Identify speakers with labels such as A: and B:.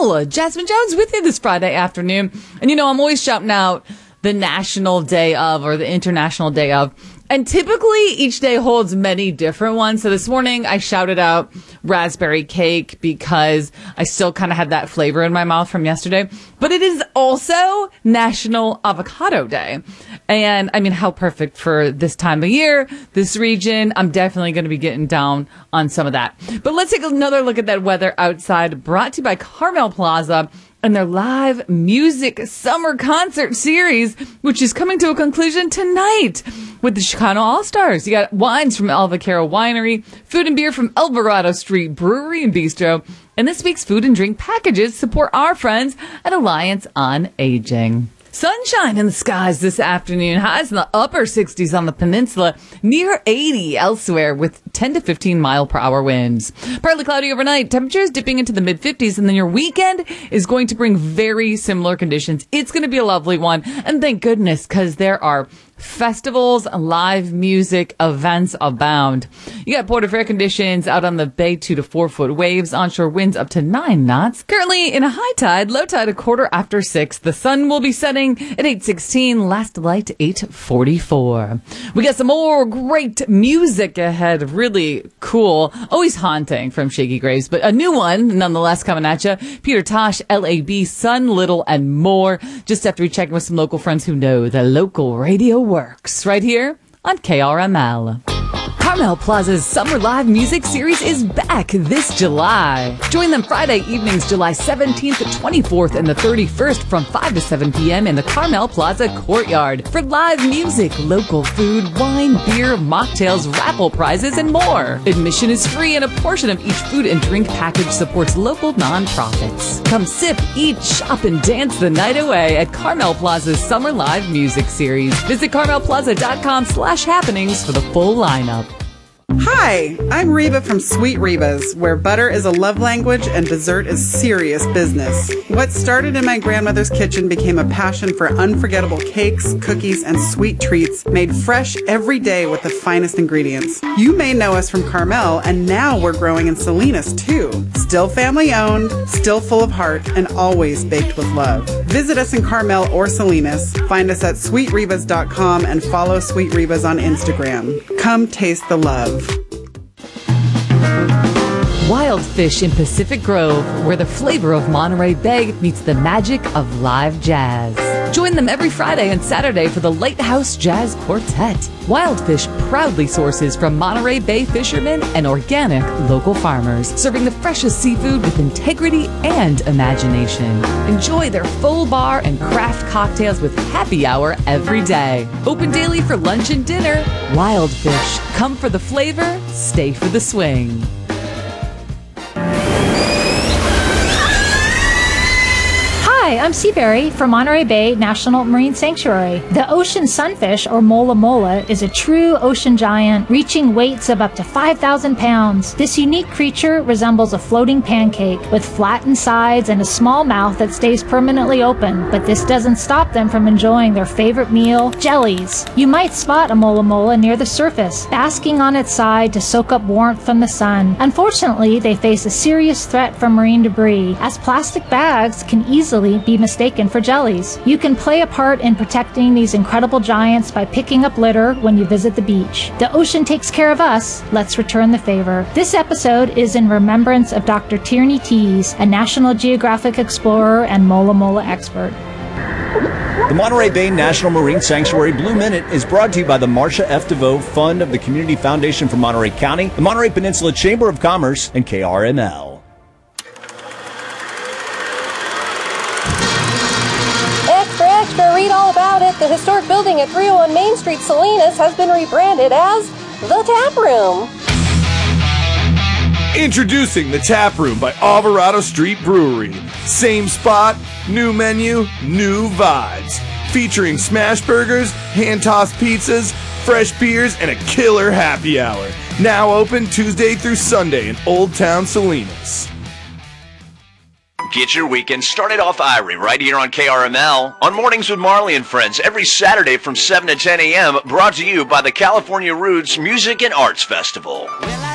A: Caramel. Jasmine Jones with you this Friday afternoon. And I'm always shouting out the national day of or the international day of. And typically each day holds many different ones. So this morning I shouted out raspberry cake because I still kind of had that flavor in my mouth from yesterday. But it is also National Avocado Day. And I mean, how perfect for this time of year, this region. I'm definitely going to be getting down on some of that. But let's take another look at that weather outside, brought to you by Carmel Plaza and their live music summer concert series, which is coming to a conclusion tonight with the Chicano All-Stars. You got wines from El Vaquero Winery, food and beer from Alvarado Street Brewery and Bistro, and this week's food and drink packages support our friends at Alliance on Aging. Sunshine in the skies this afternoon. Highs in the upper 60s on the peninsula, near 80 elsewhere with 10 to 15 mile per hour winds. Partly cloudy overnight, temperatures dipping into the mid 50s, and then your weekend is going to bring very similar conditions. It's going to be a lovely one, and thank goodness, because there are festivals, live music, events abound. You got port of air conditions out on the bay, 2 to 4 foot waves, onshore winds up to 9 knots. Currently in a high tide, low tide a quarter after 6. The sun will be setting at 8:16, last light 8:44. We got some more great music ahead. Really cool, always haunting from Shakey Graves, but a new one nonetheless coming at you. Peter Tosh, LAB, Sun Little, and more. Just after we check in with some local friends who know the local radio works right here on KRML. Carmel Plaza's Summer Live Music Series is back this July. Join them Friday evenings, July 17th, 24th, and the 31st from 5 to 7 p.m. in the Carmel Plaza Courtyard for live music, local food, wine, beer, mocktails, raffle prizes, and more. Admission is free, and a portion of each food and drink package supports local nonprofits. Come sip, eat, shop, and dance the night away at Carmel Plaza's Summer Live Music Series. Visit carmelplaza.com/happenings for the full lineup.
B: Hi, I'm Reba from Sweet Reba's, where butter is a love language and dessert is serious business. What started in my grandmother's kitchen became a passion for unforgettable cakes, cookies, and sweet treats made fresh every day with the finest ingredients. You may know us from Carmel, and now we're growing in Salinas too. Still family owned, still full of heart, and always baked with love. Visit us in Carmel or Salinas. Find us at sweetrebas.com and follow Sweet Rebas on Instagram. Come taste the love.
A: Wild Fish in Pacific Grove, where the flavor of Monterey Bay meets the magic of live jazz. Join them every Friday and Saturday for the Lighthouse Jazz Quartet. Wild Fish proudly sources from Monterey Bay fishermen and organic local farmers, serving the freshest seafood with integrity and imagination. Enjoy their full bar and craft cocktails with happy hour every day. Open daily for lunch and dinner. Wild Fish. Come for the flavor, stay for the swing.
C: Hi, I'm Seaberry from Monterey Bay National Marine Sanctuary. The ocean sunfish, or mola mola, is a true ocean giant, reaching weights of up to 5,000 pounds. This unique creature resembles a floating pancake with flattened sides and a small mouth that stays permanently open, but this doesn't stop them from enjoying their favorite meal, jellies. You might spot a mola mola near the surface, basking on its side to soak up warmth from the sun. Unfortunately, they face a serious threat from marine debris, as plastic bags can easily be mistaken for jellies. You can play a part in protecting these incredible giants by picking up litter when you visit the beach. The ocean takes care of us. Let's return the favor. This episode is in remembrance of Dr. Tierney Tees, a National Geographic explorer and mola mola expert.
D: The Monterey Bay National Marine Sanctuary Blue Minute is brought to you by the Marcia F. DeVoe Fund of the Community Foundation for Monterey County, the Monterey Peninsula Chamber of Commerce, and KRML.
E: Read all about it. The historic building at 301 Main Street, Salinas, has been rebranded as The Tap Room.
F: Introducing The Tap Room by Alvarado Street Brewery. Same spot, new menu, new vibes. Featuring smash burgers, hand-tossed pizzas, fresh beers, and a killer happy hour. Now open Tuesday through Sunday in Old Town Salinas.
G: Get your weekend started off Irie right here on KRML on Mornings with Marley and Friends every Saturday from 7 to 10 a.m. brought to you by the California Roots Music and Arts Festival.